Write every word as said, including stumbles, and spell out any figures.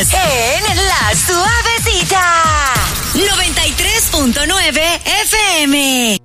en La Suavecita. noventa y tres punto nueve F M.